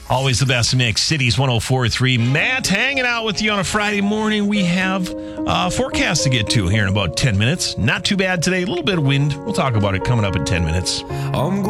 Always the best mix. Cities 104.3. Matt hanging out with you on a Friday morning. We have forecast to get to here in about 10 minutes. Not too bad today. A little bit of wind. We'll talk about it coming up in 10 minutes.